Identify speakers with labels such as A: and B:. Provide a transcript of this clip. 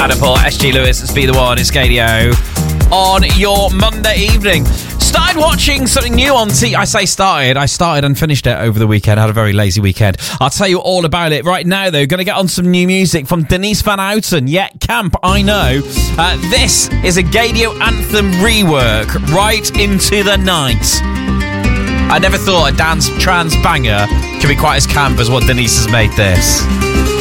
A: Paul, SG Lewis, it's Be The One, it's Gadio on your Monday evening. Started watching something new on I started and finished it over the weekend. I had a very lazy weekend. I'll tell you all about it right now, though. Going to get on some new music from Denise Van Outen. Yeah, camp, I know. This is a Gadio anthem rework, Right Into the Night. I never thought a dance trance banger could be quite as camp as what Denise has made this.